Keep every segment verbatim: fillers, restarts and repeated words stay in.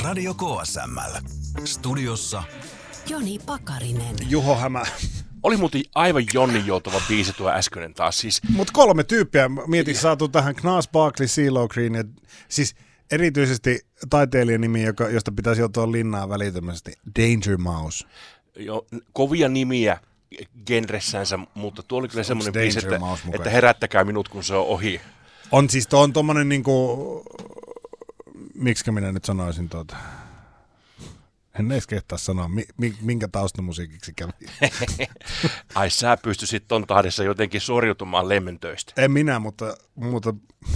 Radio K S M L. Studiossa Joni Pakarinen. Juho Hämä. Oli muuten aivan Jonni joutava biisi tuo äskeinen taas. Siis... Mutta kolme tyyppiä, mietin, saatu tähän Knas, Barkley, CeeLo Green, ja siis erityisesti taiteilijan nimi, joka, josta pitäisi joutua linnaan välittömästi, Danger Mouse. Jo, kovia nimiä genressänsä, mutta tuo oli kyllä semmoinen biisi, että, että herättäkää minut, kun se on ohi. On siis, tuo on tommonen niinku, miksikä minä nyt sanoisin tuota, en edes kehtaa sanoa, mi, minkä taustamusiikiksi kävi. Ai sä pystyisit ton tahdessa jotenkin suoriutumaan lemmentöistä. En minä, mutta, mutta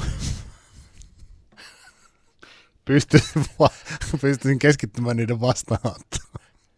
pystyisin, pystyisin keskittymään niiden vastaanottoon.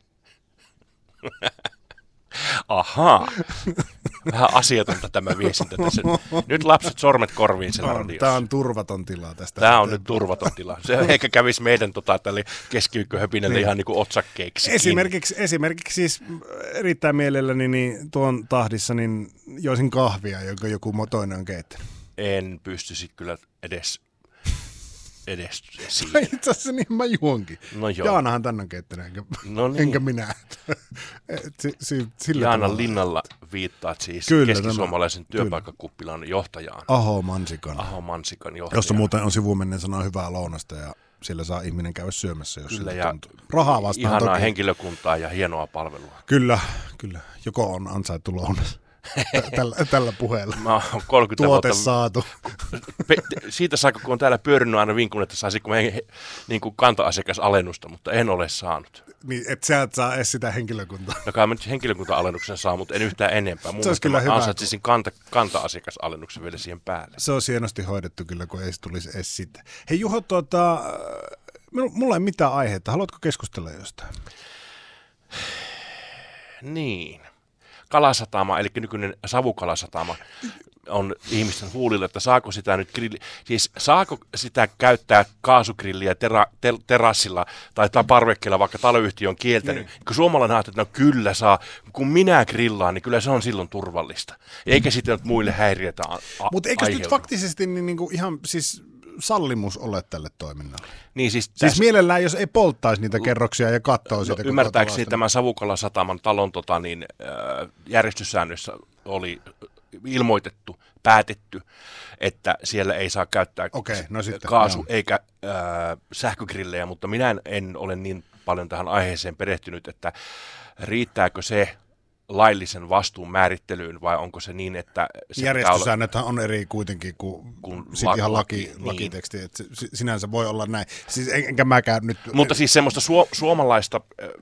Ahaa. Vähän asiatonta tämä viestintä tässä. Nyt lapset sormet korviin sen radiossa. Tämä on turvaton tila tästä. Tämä on nyt turvaton tila. Se ehkä kävisi meidän tota, tälle keskiviikkohöpinälle niin. Ihan niin kuin otsakkeeksi. Esimerkiksi, esimerkiksi siis erittäin mielelläni niin tuon tahdissa niin joisin kahvia, jonka joku toinen on keittänyt. En pystyisi kyllä edes... edes siihen. Itse asiassa niin mä juonkin. No joo. Jaanahan tänne on keittänyt, enkä, no niin. enkä minä. Si, si, Jaanan tavalla. Linnalla viittaat siis kyllä, keskisuomalaisen työpaikkakuppilan johtajaan. Aho Mansikan. Aho Mansikan johtaja. Jossa muuten on sivumennen sanoa hyvää lounasta ja sillä saa ihminen käydä syömässä, jos kyllä, ja tuntuu. Rahaa vastaan ihanaa toki. Henkilökuntaa ja hienoa palvelua. Kyllä, kyllä. Joko on ansaittu lounas. Tällä, tällä puheella. Mä oon kolmekymmentä Tuote vuotta, saatu. Pe, siitä saakka, kun on täällä pyörinyt aina vinkun, että saisiko mä niin kuin kanta-asiakasalennusta, mutta en ole saanut. Niin, et sä et saa edes sitä henkilökuntaa. No kai mä nyt henkilökunta-alennuksen saa, mutta en yhtään enempää. Mun se olisi kyllä hyvä. Ansaitsisin kanta, kanta-asiakasalennuksen vielä siihen päälle. Se on hienosti hoidettu kyllä, kun ei tulisi edes sitä. Hei Juho, tuota, mulla ei mitään aiheita. Haluatko keskustella jostain? Niin. Kalasatama, eli nykyinen savukalasatama, on ihmisten huulilla, että saako sitä nyt grilli, siis saako sitä käyttää kaasugrilliä tera, te, terassilla tai, tai parvekkeella, vaikka taloyhtiö on kieltänyt. Niin. Kun suomalainen ajattelee, että no kyllä saa, kun minä grillaan, niin kyllä se on silloin turvallista. Eikä sitten muille häiriötä a- Mutta eikö nyt faktisesti niin, niin kuin ihan siis sallimus ole tälle toiminnalle? Niin siis, siis täs... mielellään, jos ei polttaisi niitä kerroksia ja katsoo no, sitä. Ymmärtääkseni tämän Savukalasataman talon tota, niin, äh, järjestyssäännössä oli ilmoitettu, päätetty, että siellä ei saa käyttää okay, no sitten, kaasu- joo. eikä äh, sähkögrillejä, mutta minä en, en ole niin paljon tähän aiheeseen perehtynyt, että riittääkö se laillisen vastuun määrittelyyn vai onko se niin, että... Järjestyssäännöthän on eri kuitenkin kuin kun sit la- ihan laki, niin. lakiteksti, että sinänsä voi olla näin. Siis enkä mäkään nyt... Mutta siis semmoista su- suomalaista,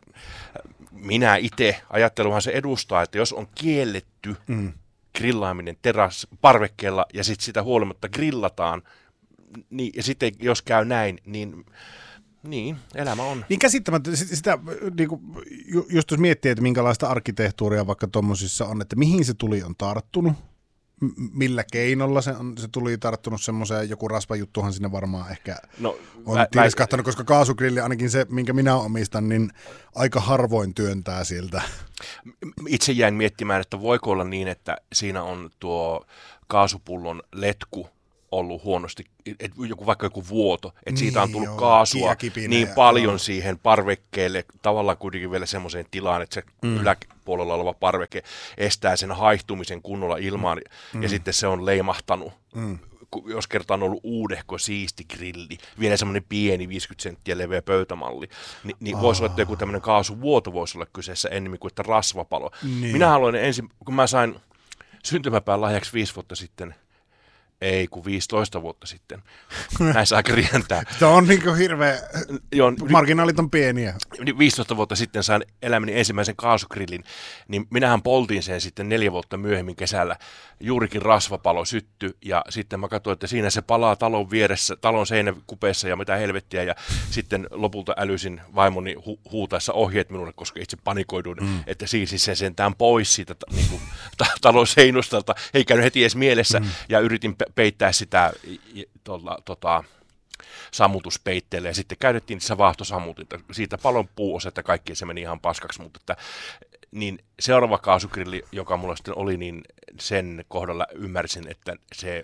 minä itse ajatteluhan se edustaa, että jos on kielletty mm. grillaaminen teras parvekkeella ja sitten sitä huolimatta grillataan, niin, ja sitten jos käy näin, niin... Niin, elämä on. Niin käsittämättä, sitä, niin kuin, just jos miettii, että minkälaista arkkitehtuuria vaikka tuommoisissa on, että mihin se tuli on tarttunut, m- millä keinolla se, on, se tuli tarttunut semmoiseen, joku rasvajuttuhan sinne varmaan ehkä no, on vä- tiiliskahtanut, koska kaasugrilli, ainakin se, minkä minä omistan, niin aika harvoin työntää siltä. Itse jäin miettimään, että voiko olla niin, että siinä on tuo kaasupullon letku ollut huonosti, et joku, vaikka joku vuoto, että niin, siitä on tullut joo, kaasua niin ja, paljon joo. siihen parvekkeelle, tavallaan kuitenkin vielä semmoiseen tilaan, että se mm. yläpuolella oleva parveke estää sen haihtumisen kunnolla ilmaan, mm. ja sitten se on leimahtanut, mm. jos kerta on ollut uudehko, siisti grilli, vielä semmoinen pieni viisikymmentä senttiä leveä pöytämalli, Ni, niin oh. voisi olla, että joku tämmöinen kaasuvuoto voisi olla kyseessä enemmän kuin että rasvapalo. Niin. Minä haluan ensin, kun mä sain syntymäpään lahjaksi viisi vuotta sitten, ei, kun viisitoista vuotta sitten. Näissä aika rientää. Se on niin kuin hirveä, Joo, marginaalit on pieniä. viisitoista vuotta sitten sain elämäni ensimmäisen kaasugrillin, niin minähän poltin sen sitten neljä vuotta myöhemmin kesällä. Juurikin rasvapalo sytty, ja sitten mä katsoin, että siinä se palaa talon vieressä, talon seinäkupeessa ja mitä helvettiä, ja sitten lopulta älysin vaimoni hu- huutaessa ohjeet minulle, koska itse panikoiduin, mm. että siisin sen sentään pois siitä niin kuin, ta- talon seinustalta, ei käynyt heti edes mielessä, mm. ja yritin pe- peittää sitä tuolla, tota, sammutuspeitteelle, ja sitten käytettiin niissä vaahtosammutinta. Siitä palon puuosa, että kaikki se meni ihan paskaksi, mutta että, niin seuraava kaasugrilli, joka mulla sitten oli, niin sen kohdalla ymmärsin, että se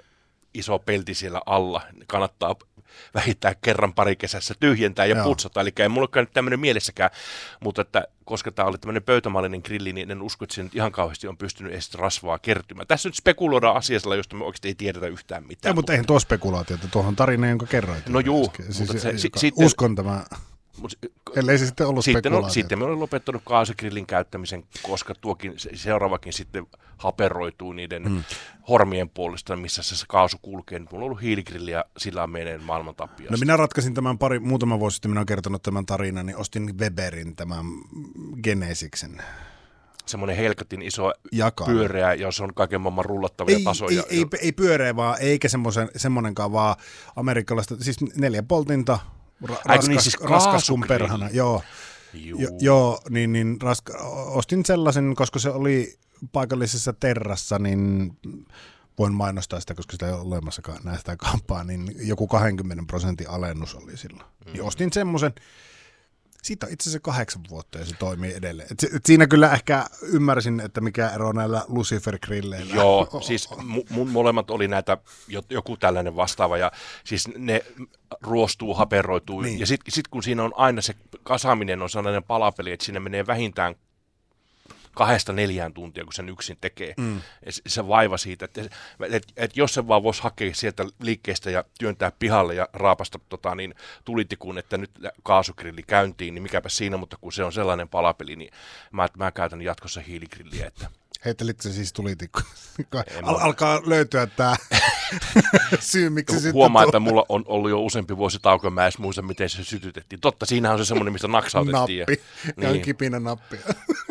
iso pelti siellä alla. Kannattaa vähittää kerran pari kesässä tyhjentää ja Joo. putsata. Eli ei mullakaan nyt tämmöinen mielessäkään, mutta että koska tämä oli tämmöinen pöytämallinen grilli, niin en usko, että se nyt ihan kauheasti on pystynyt edes rasvaa kertymään. Tässä nyt spekuloidaan asialla, josta me oikeasti ei tiedetä yhtään mitään. Ei, mutta eihän tuo spekulaatiota, tuohon tarina, jonka kerroit. No juu. Siis, mutta se, se, joka, sitten, uskon tämä, mut, ellei se sitten ollut sitten spekulaatiota. Sitten me olen lopettanut kaasugrillin käyttämisen, koska tuokin seuraavakin sitten haperoituu niiden hmm. hormien puolesta, missä se kaasu kulkee. Nyt mulla on ollut hiiligrilli ja sillä on menee maailman tappiosta. No minä ratkaisin tämän pari, muutama vuosi sitten, minä olen kertonut tämän tarinan, niin ostin Weberin tämän Genesiksen. Semmoinen helkatin iso Jaka. pyöreä, jos on kaiken maailman rullattavia ei, tasoja. Ei, ei, ei pyöreä vaan, eikä semmoinenkaan vaan amerikkalaista, siis neljä poltinta, ra- raskas, niin siis raskas kuin perhana. Joo, jo, joo niin, niin raska, ostin sellaisen, koska se oli paikallisessa terrassa, niin voin mainostaa sitä, koska sitä ei ole olemassakaan näistä kampaa, niin joku kaksikymmentä prosentin alennus oli silloin. Mm. Niin ostin semmoisen. Siitä on itse asiassa kahdeksan vuotta ja se toimii edelleen. Et, et siinä kyllä ehkä ymmärsin, että mikä ero näillä Lucifer-grilleillä. Joo, siis mun molemmat oli näitä, joku tällainen vastaava, ja siis ne ruostuu, haperoituu, niin. Ja sitten sit kun siinä on aina se kasaaminen on sellainen palapeli, että siinä menee vähintään kahdesta neljään tuntia, kun sen yksin tekee. Mm. Se vaiva siitä, että et, et jos se vaan voisi hakea sieltä liikkeestä ja työntää pihalle ja raapasta tota, niin, tulitikun, että nyt kaasugrilli käyntiin, niin mikäpä siinä, mutta kun se on sellainen palapeli, niin mä, mä käytän jatkossa hiiligrilliä. Että... Heittelitkö se siis tulitikku? Al- alkaa löytyä tämä syy, miksi se sitten Huomaa, tuo. Että mulla on ollut jo useampi vuosi tauko, mä edes muista, miten se sytytettiin. Totta, siinähän on se semmoinen, mistä naksautettiin. Nappi, ja niin. on kipinä nappia.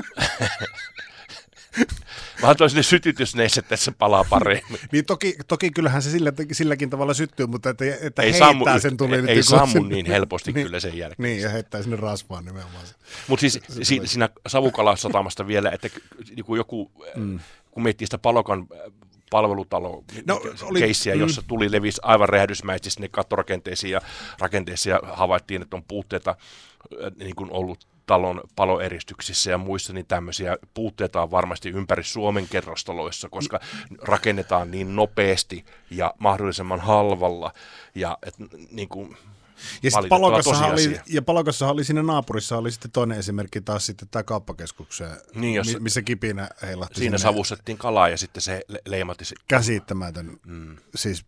Mä oon sinne sytytysneissä, että se palaa paremmin. Niin toki, toki kyllähän se sillä, silläkin tavalla syttyy, mutta että, että ei heittää sammu, sen tulitikun. Ei sammu niin helposti niin, kyllä sen jälkeen. Niin, ja heittää sinne rasvaan nimenomaan. Mutta siis se, si, siinä Savukalasatamasta vielä, että joku, joku mm. kun miettii sitä Palokan palvelutalo no, oli, keissiä, mm. jossa tuli levisi aivan räjähdysmäisesti sinne kattorakenteisiin ja rakenteisiin ja havaittiin, että on puutteita niin kuin ollut talon paloeristyksissä ja muissa, niin tämmöisiä puutteita on varmasti ympäri Suomen kerrostaloissa, koska rakennetaan niin nopeasti ja mahdollisimman halvalla. Ja, et, niin kuin, ja sitten Palokassahan oli, ja Palokassahan oli siinä naapurissa oli sitten toinen esimerkki taas sitten tämä kauppakeskukseen, niin, jos, missä kipinä heilahti. Siinä sinne. Savustettiin kalaa ja sitten se le- leimatti. Käsittämätön, mm. siis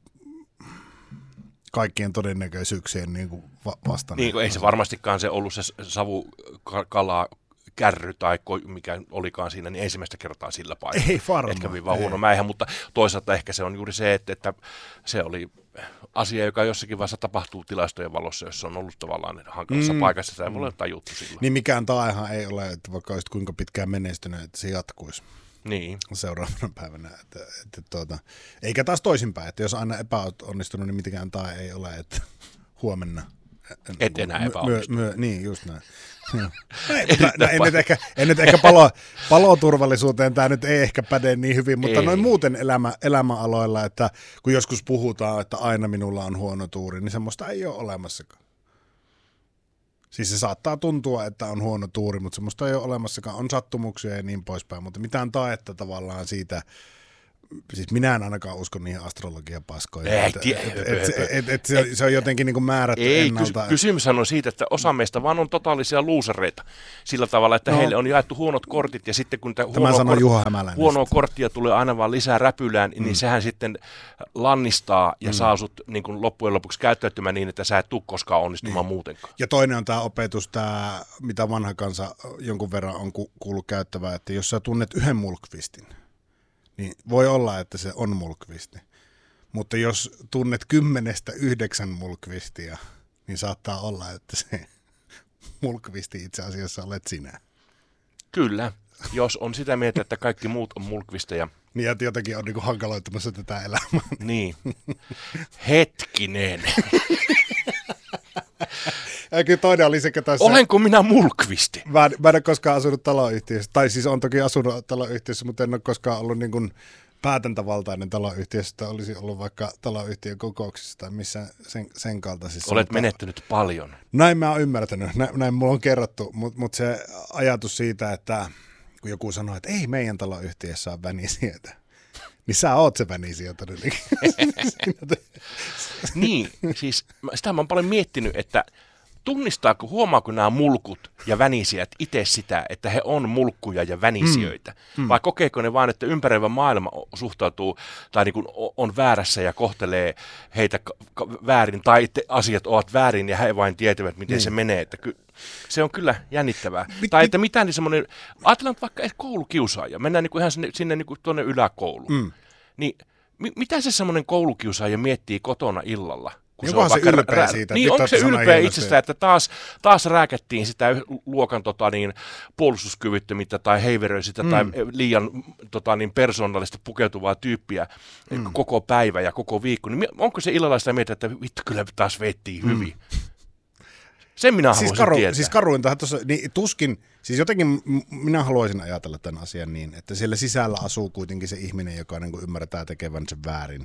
kaikkien todennäköisyyksien niin kuin va- vastaan. Niin, ei se varmastikaan se ollut se savukala kärry tai mikä olikaan siinä, niin ensimmäistä kertaa sillä paikalla. Ei varmaan. Ehkä kävi vaan huono mäihä, mutta toisaalta ehkä se on juuri se, että, että se oli asia, joka jossakin vaiheessa tapahtuu tilastojen valossa, jos se on ollut tavallaan hankalassa mm. paikassa, sitä ei ole tajuttu silloin. Niin mikään taahan ei ole, että vaikka olisit kuinka pitkään menestynyt, että se jatkuisi. Niin. Seuraavana päivänä. Että, että, tuota, eikä taas toisinpäin, että jos aina epäonnistunut, niin mitkään tai ei ole, että huomenna. Et enää epäonnistunut. Myö, myö, niin, just näin. No, ei, mutta, no, en, nyt ehkä, en nyt ehkä palo, paloturvallisuuteen tämä nyt ei ehkä päde niin hyvin, mutta ei. Noin muuten elämä, elämäaloilla, että kun joskus puhutaan, että aina minulla on huono tuuri, niin semmoista ei ole olemassakaan. Siis se saattaa tuntua, että on huono tuuri, mutta semmoista ei ole olemassakaan. On sattumuksia ja niin poispäin, mutta mitään taetta tavallaan siitä, siis minä en ainakaan usko niihin astrologiapaskoihin. Ei, että, et, et, et, et, et se, se on jotenkin niin kuin määrätty ei, ennalta. Kysy- kysymyshän on siitä, että osa meistä vaan on totaalisia luusereita. Sillä tavalla, että no. heille on jaettu huonot kortit ja sitten kun huonoa, kort- huonoa korttia tulee aina vaan lisää räpylään, mm. niin sehän sitten lannistaa ja mm. saa sut niin kuin loppujen lopuksi käyttäytymään niin, että sä et tule koskaan onnistumaan niin. muutenkaan. Ja toinen on tämä opetus, tämä, mitä vanha kansa jonkun verran on ku- kuullut käyttävää, että jos sä tunnet yhden mulkvistin, niin voi olla, että se on mulkvisti. Mutta jos tunnet kymmenestä yhdeksän mulkvistia, niin saattaa olla, että se mulkvisti itse asiassa olet sinä. Kyllä, jos on sitä mieltä, että kaikki muut on mulkvisteja. Niin, ja jotenkin on niinku hankaloittamassa tätä elämää. Niin. Hetkinen. Ja kyllä toinen oli se, tässä... Olenko minä mulkvisti? Mä, mä en ole koskaan asunut taloyhtiössä, tai siis on toki asunut taloyhtiössä, mutta en ole koskaan ollut niin kuin päätäntävaltainen taloyhtiössä, että olisi ollut vaikka taloyhtiön kokouksissa tai missään sen, sen kaltaisissa. Olet mutta... menettänyt paljon. Näin mä oon ymmärtänyt, näin, näin mulla on kerrottu, mutta mut se ajatus siitä, että kun joku sanoo, että ei meidän taloyhtiössä ole vänisietä, Niin sä oot se vänisijä todellakin. Niin, siis sitä mä oon paljon miettinyt, että tunnistaako, huomaako nämä mulkut ja vänisijät itse sitä, että he on mulkkuja ja vänisijöitä? Mm. Vai kokeeko ne vaan, että ympäröivä maailma suhtautuu tai niin kuin on väärässä ja kohtelee heitä väärin, tai asiat ovat väärin ja he vain tietävät, miten mm. se menee. Että ky- se on kyllä jännittävää. Mit, tai että mit... mitään niin semmoinen, ajatellaan vaikka koulukiusaaja, mennään niin kuin ihan sinne, sinne niin kuin tuonne yläkouluun. Mm. Niin mi- mitä se semmoinen koulukiusaaja miettii kotona illalla? Kun se on se ylpeä rää... siitä. Niin, onko se ylpeä itsestä, että taas, taas rääkättiin sitä luokan tota, niin, puolustuskyvyttömyyttä tai heiveröisistä mm. tai liian tota, niin, persoonallisesti pukeutuvaa tyyppiä mm. koko päivä ja koko viikko. Niin onko se illalla sitä mieltä, että vittu kyllä taas vettiin mm. hyvin? Sen minä haluaisin siis karu, tietää. Siis karuintahan tuossa, niin tuskin, siis jotenkin minä haluaisin ajatella tämän asian niin, että siellä sisällä asuu kuitenkin se ihminen, joka niin kuin ymmärretään tekevän sen väärin.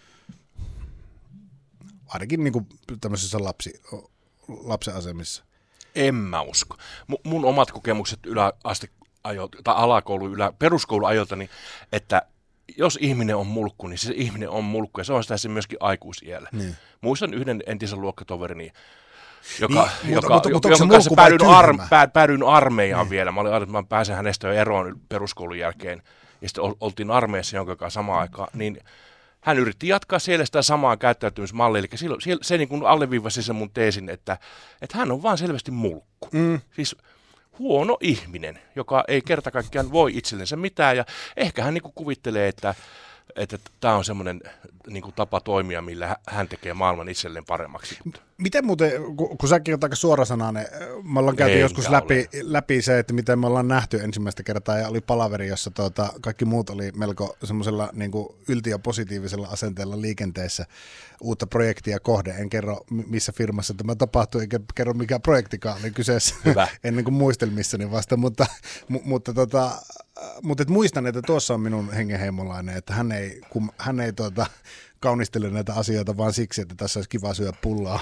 Ainakin niin kuin tämmöisissä lapsi, lapsen asemissa. En mä usko. M- mun omat kokemukset yläaste ajoilta, tai alakoulu, ylä, peruskouluajolta, niin että jos ihminen on mulkku, niin se ihminen on mulkku, ja se on sitä se myöskin aikuisiällä. Niin. Muistan yhden entisen luokkatoverini, joka, niin, joka, mutta, mutta, jonka kanssa päädyin, arme, päädyin armeijaan niin. vielä. Mä olin ajatellut, että mä pääsen hänestä jo eroon peruskoulun jälkeen, ja sitten oltiin armeijassa jonka kanssa samaan aikaan, niin hän yritti jatkaa siellä sitä samaa käyttäytymismallia, eli silloin, se niin kuin alleviivasi sen mun teesin, että, että hän on vaan selvästi mulkku. Mm. Siis huono ihminen, joka ei kerta kaikkiaan voi itsellensä mitään, ja ehkä hän niin kuin kuvittelee, että että tämä on semmoinen niin kuin tapa toimia, millä hän tekee maailman itselleen paremmaksi. Miten muuten, kun säkin olet aika suorasanainen, me ollaan käyty joskus läpi, läpi se, että miten me ollaan nähty ensimmäistä kertaa, ja oli palaveri, jossa tuota, kaikki muut oli melko semmoisella niin kuin ylti- ja positiivisella asenteella liikenteessä uutta projektia kohde. En kerro, missä firmassa tämä tapahtui, enkä kerro, mikä projektikaan oli kyseessä ennen kuin muistelmissani vasta, mutta, mutta tota, Mutta muistan, että tuossa on minun hengenheimolainen, että hän ei, kun hän ei tuota, kaunistele näitä asioita vaan siksi, että tässä olisi kiva syödä pullaa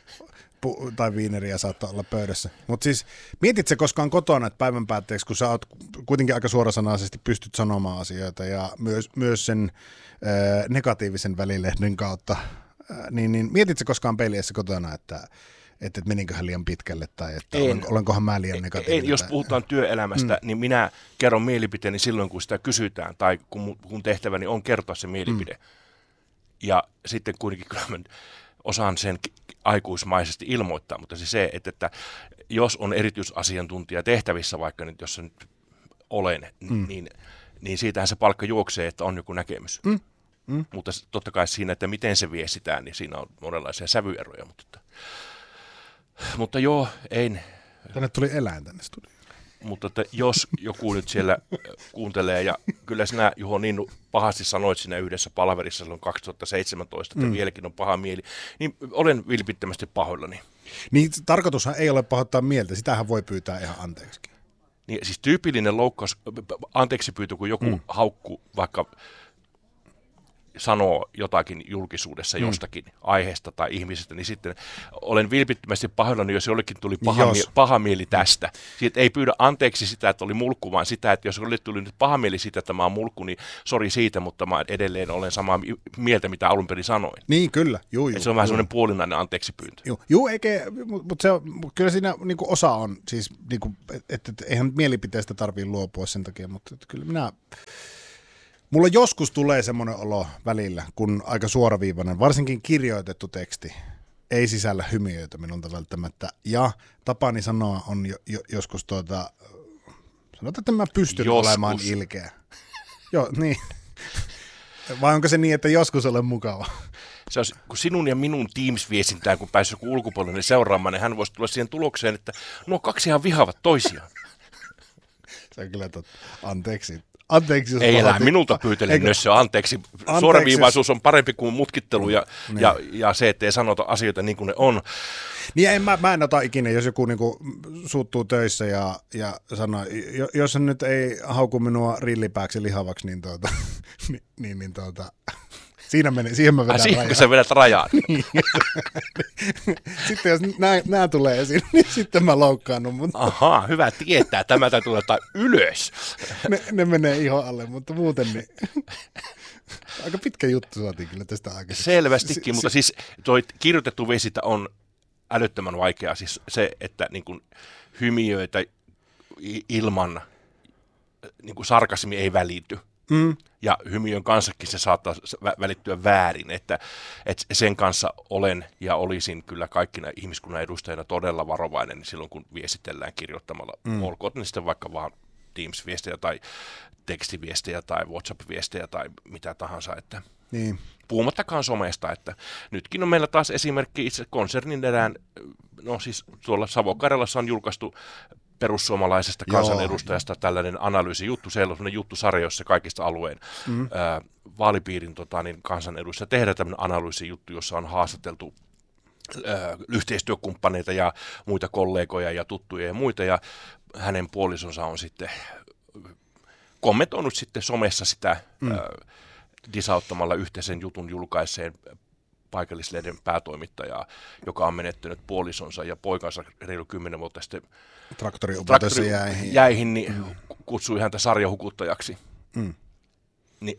pu- tai viineriä saattaa olla pöydässä. Mutta siis mietit se koskaan kotona, että päivän päätteeksi, kun sä oot kuitenkin aika suorasanaisesti pystyt sanomaan asioita ja myös, myös sen äh, negatiivisen välilehden kautta, äh, niin, niin mietit se koskaan peiliessä kotona, että että et meninköhän liian pitkälle tai että en, olenkohan mä liian negatiivinen. En, jos puhutaan työelämästä, mm. niin minä kerron mielipiteeni silloin, kun sitä kysytään tai kun, kun tehtäväni on kertoa se mielipide. Mm. Ja sitten kuitenkin kyllä mä osaan sen aikuismaisesti ilmoittaa, mutta se, se että, että jos on erityisasiantuntija tehtävissä, vaikka nyt jos nyt olen, mm. niin, niin siitähän se palkka juoksee, että on joku näkemys. Mm. Mm. Mutta totta kai siinä, että miten se viestitään, niin siinä on monenlaisia sävyeroja, mutta että Mutta joo, ei. Tänne tuli eläin tänne studioon. Mutta että jos joku nyt siellä kuuntelee, ja kyllä sinä Juho niin pahasti sanoit siinä yhdessä palaverissa silloin kaksituhattaseitsemäntoista, että mm. vieläkin on paha mieli, niin olen vilpittömästi pahoillani. Niin tarkoitushan ei ole pahoittaa mieltä, sitähän voi pyytää ihan anteeksikin. Niin siis tyypillinen loukkaus, anteeksi pyytö, kun joku mm. haukku vaikka sanoo jotakin julkisuudessa mm. jostakin aiheesta tai ihmisestä, niin sitten olen vilpittömästi pahoillani, jos jollekin tuli paha, jos. mie- paha mieli tästä. Siitä ei pyydä anteeksi sitä, että oli mulkku, vaan sitä, että jos oli tuli nyt paha mieli siitä, että mä oon mulkku, niin sori siitä, mutta mä edelleen olen samaa mieltä, mitä alun perin sanoin. Niin, kyllä. Juu, juu, se on vähän semmoinen puolinainen anteeksi pyyntö. Joo, juu, eikä, mutta se on, kyllä siinä niin kuin osa on, siis, niin kuin, että et, et, eihän mielipiteestä tarvitse luopua sen takia, mutta et, kyllä minä... Mulla joskus tulee semmoinen olo välillä, kun aika suoraviivainen, varsinkin kirjoitettu teksti, ei sisällä hymiöitä minulta välttämättä. Ja tapani sanoa on jo, jo, joskus tuota, sanotaan, että mä pystyn joskus olemaan ilkeä. Joo, niin. Vai onko se niin, että joskus olen mukava? Se olisi, kun sinun ja minun Teams-viestintään, kun pääsisi joku ulkopuolinen seuraamaan, niin hän voisi tulla siihen tulokseen, että nuo kaksi ihan vihaavat toisiaan. Se on kyllä totta. Anteeksi. Anteeksi, ei elää minulta pyytele nössö, anteeksi. anteeksi. Suoraviivaisuus on parempi kuin mutkittelu ja, niin. ja, ja se, ettei sanota asioita niin kuin ne on. Niin en, mä, mä en ota ikinä, jos joku niinku suuttuu töissä ja, ja sanoo, jos hän nyt ei hauku minua rillipääksi lihavaksi, niin, tuota, niin, niin, niin tuota, siinä menee, siihen mä vedän rajaa. Siihen sä vedät rajaa. Niin. Sitten jos nämä tulee esiin, niin sitten mä loukkaannut. Mutta... Ahaa, hyvä tietää. Tämä täytyy laittaa ylös. Ne, ne menee ihon alle, mutta muuten niin. Aika pitkä juttu saatiin kyllä tästä aikaisemmin. Selvästikin, mutta siis toi kirjoitettu viestintä on älyttömän vaikeaa. Siis se, että niin kuin hymiöitä ilman niin kuin sarkasmi ei välity. Mm. Ja hymiön kanssakin se saattaa välittyä väärin, että, että sen kanssa olen ja olisin kyllä kaikkina ihmiskunnan edustajina todella varovainen silloin, kun viestitellään kirjoittamalla. Mm. Olkoon ne sitten vaikka vaan Teams-viestejä tai tekstiviestejä tai WhatsApp-viestejä tai mitä tahansa, että niin. Puhumattakaan somesta, että nytkin on meillä taas esimerkki itse konsernin erään, no siis tuolla Savo-Karjalassa on julkaistu perussuomalaisesta kansanedustajasta Joo. tällainen analyysijuttu, siellä on sellainen juttusarja, jossa kaikista alueen mm. ää, vaalipiirin tota, niin kansanedustajia tehdään tämmöinen analyysijuttu, jossa on haastateltu ää, yhteistyökumppaneita ja muita kollegoja ja tuttuja ja muita, ja hänen puolisonsa on sitten kommentoinut sitten somessa sitä mm. ää, disauttamalla yhteisen jutun julkaiseen paikallislehden päätoimittajaa, joka on menettänyt puolisonsa ja poikansa reilu kymmenen vuotta sitten traktoriupotossa jäihin. jäihin, niin mm. kutsui häntä sarjahukuttajaksi. Mm. Niin,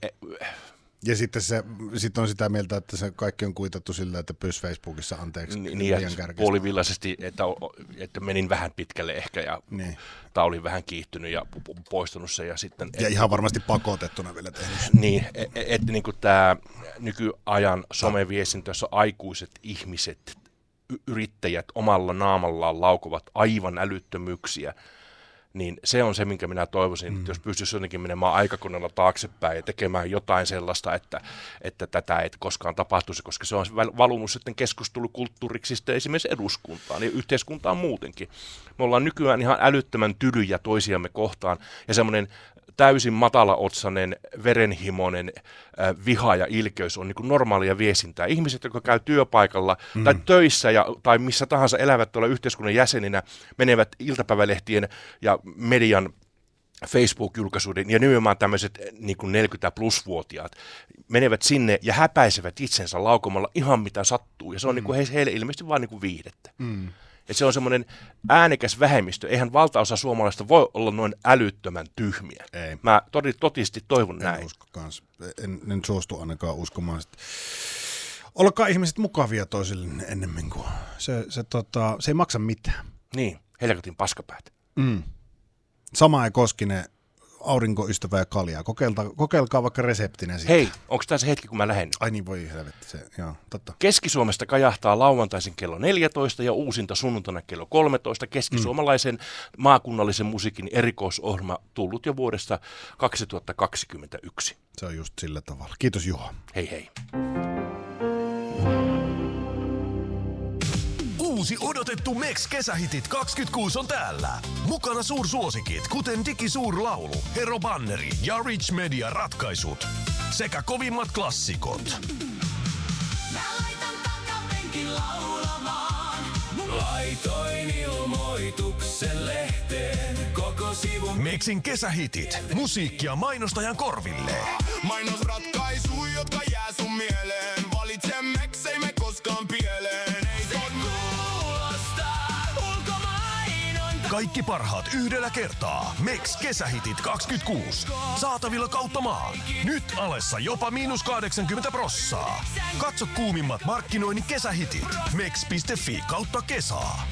ja sitten se sit on sitä mieltä, että se kaikki on kuitattu sillä, että pyysi Facebookissa anteeksi. Niin, ja puolivillaisesti, että, että menin vähän pitkälle ehkä ja niin. Tämä oli vähän kiihtynyt ja poistunut se. Ja, sitten, ja et, ihan varmasti pakotettuna vielä tehnyt. Niin, että et, niin tämä nykyajan someviestintä, jossa aikuiset ihmiset, yrittäjät omalla naamallaan laukovat aivan älyttömyyksiä, niin se on se, minkä minä toivoisin, mm. että jos pystyisi jotenkin menemään aikakoneella taaksepäin ja tekemään jotain sellaista, että, että tätä ei koskaan tapahtuisi, koska se on valunut sitten keskustelukulttuuriksi sitten esimerkiksi eduskuntaan ja yhteiskuntaan muutenkin. Me ollaan nykyään ihan älyttömän tylyjä toisiamme kohtaan ja semmoinen täysin matalaotsainen, verenhimoinen äh, viha ja ilkeys on niin kuin normaalia viestintää. Ihmiset, jotka käy työpaikalla mm. tai töissä ja, tai missä tahansa elävät tuolla yhteiskunnan jäseninä, menevät iltapäivälehtien ja median Facebook-julkaisuiden ja nimenomaan tämmöiset niin kuin neljäkymmentä plus-vuotiaat menevät sinne ja häpäisevät itsensä laukomalla ihan mitä sattuu. Ja se on mm. niin kuin heille ilmeisesti vain niin kuin viihdettä. Mm. Ja se on semmoinen äänekäs vähemmistö. Eihän valtaosa suomalaista voi olla noin älyttömän tyhmiä. Ei. Mä totisesti toivon en näin. En usko kans. En, en suostu ainakaan uskomaan sitä. Olkaa ihmiset mukavia toisille ennemmin kuin se, se, tota, se ei maksa mitään. Niin, helkatin paskapäät. Mm. Sama ei koskine aurinkoystävää ja kaljaa. Kokeilta, kokeilkaa vaikka reseptinä sitten. Hei, onko tämä se hetki, kun mä lähden? Ai niin, voi helvetti se, joo, totta. Keski-Suomesta kajahtaa lauantaisin kello neljätoista ja uusinta sunnuntaina kello kolmetoista. Keski-suomalaisen mm. maakunnallisen musiikin erikoisohjelma tullut jo vuodesta kaksituhattakaksikymmentäyksi. Se on just sillä tavalla. Kiitos Juho. Hei hei. Uusi odotettu Meks kesähitit kaksikymmentäkuusi on täällä. Mukana suursuosikit, kuten Digisuurlaulu, Hero Banneri ja Rich Media ratkaisut. Sekä kovimmat klassikot. Mä laitan takapenkin laulamaan. Laitoin ilmoituksen lehteen koko sivun. Meksin kesähitit. Musiikkia mainostajan korville. Mainosratkaisu, jotka jää sun mieleen. Valitse Meks, ei me koskaan pieleen. Kaikki parhaat yhdellä kertaa. Meks kesähitit kaksikymmentäkuusi. Saatavilla kautta maan. Nyt alessa jopa miinus kahdeksankymmentä prossaa. Katso kuumimmat markkinoinnin kesähitit. Meks piste fi kautta kesaa.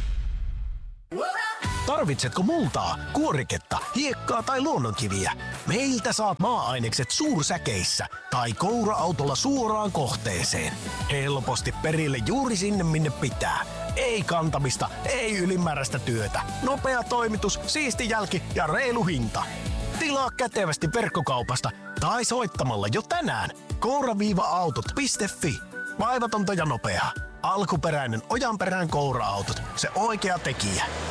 Tarvitsetko multaa, kuoriketta, hiekkaa tai luonnonkiviä? Meiltä saat maa-ainekset suursäkeissä tai koura-autolla suoraan kohteeseen. Helposti perille juuri sinne, minne pitää. Ei kantamista, ei ylimääräistä työtä. Nopea toimitus, siisti jälki ja reilu hinta. Tilaa kätevästi verkkokaupasta tai soittamalla jo tänään koura-autot piste fi. Vaivatonta ja nopeaa. Alkuperäinen Ojanperän koura-autot, se oikea tekijä.